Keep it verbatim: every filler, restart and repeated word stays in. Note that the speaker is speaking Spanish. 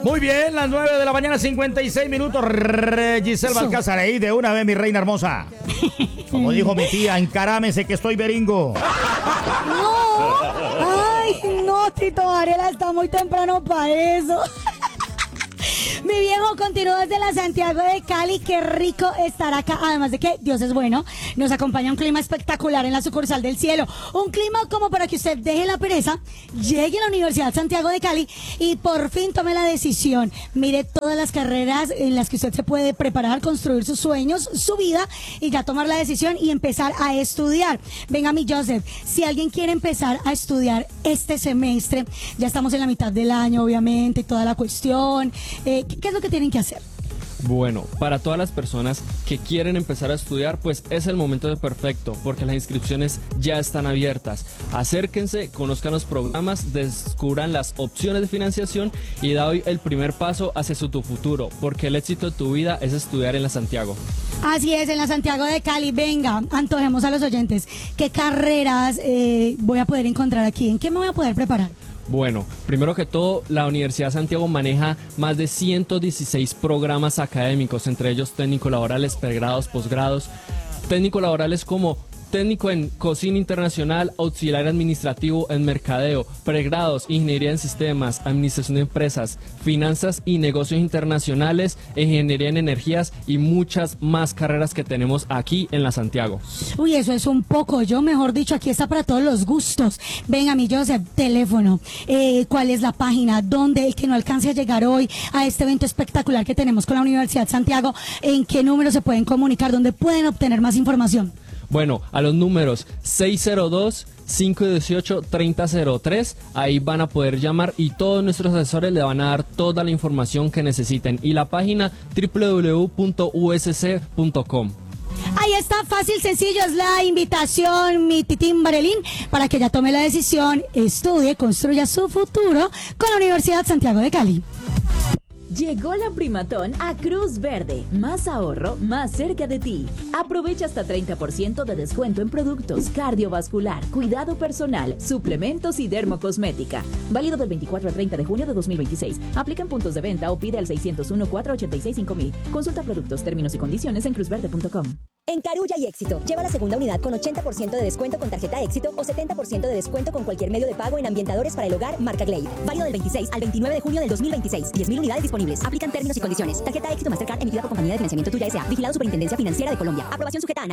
Muy bien, las nueve de la mañana, cincuenta y seis minutos. Giselle Balcázar, ahí de una vez, mi reina hermosa. Como dijo mi tía, encarámese que estoy beringo. No, ay, no, Tito Varela, está muy temprano para eso. Mi viejo continúa desde la Santiago de Cali, qué rico estar acá, además de que Dios es bueno, nos acompaña un clima espectacular en la sucursal del cielo, un clima como para que usted deje la pereza, llegue a la Universidad Santiago de Cali y por fin tome la decisión, mire todas las carreras en las que usted se puede preparar, construir sus sueños, su vida y ya tomar la decisión y empezar a estudiar. Venga mi Joseph, si alguien quiere empezar a estudiar este semestre, ya estamos en la mitad del año obviamente, toda la cuestión, eh, ¿qué es lo que tienen que hacer? Bueno, para todas las personas que quieren empezar a estudiar, pues es el momento perfecto, porque las inscripciones ya están abiertas. Acérquense, conozcan los programas, descubran las opciones de financiación y da hoy el primer paso hacia su tu futuro, porque el éxito de tu vida es estudiar en la Santiago. Así es, en la Santiago de Cali. Venga, antojemos a los oyentes. ¿Qué carreras eh, voy a poder encontrar aquí? ¿En qué me voy a poder preparar? Bueno, primero que todo, la Universidad de Santiago maneja más de ciento dieciséis programas académicos, entre ellos técnico laborales, pregrados, posgrados, técnico laborales como técnico en cocina internacional, auxiliar administrativo en mercadeo, pregrados, ingeniería en sistemas, administración de empresas, finanzas y negocios internacionales, ingeniería en energías y muchas más carreras que tenemos aquí en la Santiago. Uy, eso es un poco, yo mejor dicho, aquí está para todos los gustos. Venga, mi Joseph, teléfono, eh, cuál es la página, dónde el que no alcance a llegar hoy a este evento espectacular que tenemos con la Universidad Santiago, en qué número se pueden comunicar, dónde pueden obtener más información. Bueno, a los números seis cero dos, cinco uno ocho, tres cero cero tres, ahí van a poder llamar y todos nuestros asesores le van a dar toda la información que necesiten. Y la página doble u doble u doble u punto u s c punto com. Ahí está, fácil, sencillo, es la invitación, mi titín Barelín, para que ya tome la decisión, estudie, construya su futuro con la Universidad Santiago de Cali. Llegó la Primatón a Cruz Verde. Más ahorro, más cerca de ti. Aprovecha hasta treinta por ciento de descuento en productos cardiovascular, cuidado personal, suplementos y dermocosmética. Válido del veinticuatro al treinta de junio de dos mil veintiséis. Aplica en puntos de venta o pide al seis cero uno, cuatro ocho seis, cinco mil. Consulta productos, términos y condiciones en cruz verde punto com. En Carulla y Éxito, lleva la segunda unidad con ochenta por ciento de descuento con tarjeta Éxito o setenta por ciento de descuento con cualquier medio de pago en ambientadores para el hogar marca Glade. Válido del veintiséis al veintinueve de junio del dos mil veintiséis. diez mil unidades disponibles. Aplican términos y condiciones. Tarjeta Éxito Mastercard emitida por Compañía de Financiamiento Tuya S A. Vigilado Superintendencia Financiera de Colombia. Aprobación sujeta a análisis.